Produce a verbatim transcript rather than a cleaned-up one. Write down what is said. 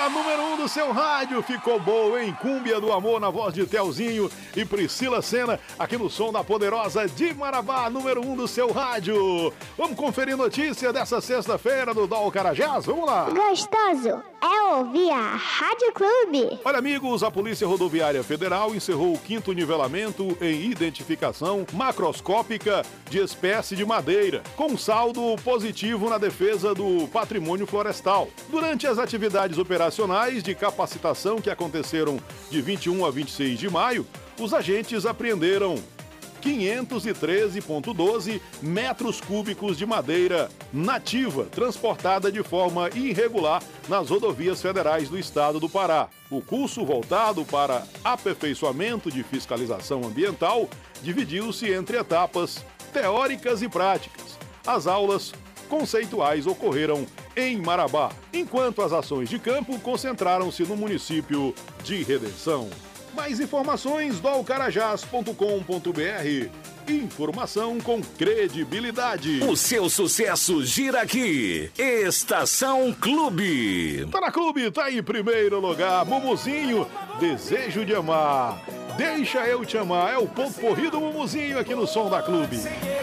Marabá, número um do seu rádio. Ficou boa, hein? Cúmbia do Amor na voz de Telzinho e Priscila Senna, aqui no som da poderosa de Marabá, número um do seu rádio. Vamos conferir notícia dessa sexta-feira do Dal Carajás? Vamos lá. Gostoso é ouvir a Rádio Clube. Olha, amigos, a Polícia Rodoviária Federal encerrou o quinto nivelamento em identificação macroscópica de espécie de madeira, com saldo positivo na defesa do patrimônio florestal. Durante as atividades operacionais de capacitação que aconteceram de vinte e um a vinte e seis de maio, os agentes apreenderam quinhentos e treze vírgula doze metros cúbicos de madeira nativa transportada de forma irregular nas rodovias federais do estado do Pará. O curso voltado para aperfeiçoamento de fiscalização ambiental dividiu-se entre etapas teóricas e práticas. As aulas conceituais ocorreram em Marabá, enquanto as ações de campo concentraram-se no município de Redenção. Mais informações do alcarajás ponto com ponto br. Informação com credibilidade. O seu sucesso gira aqui. Estação Clube. Tá na Clube, tá em primeiro lugar. Mumuzinho, Desejo de Amar. Deixa eu te amar. É o ponto corrido Mumuzinho aqui no som da Clube.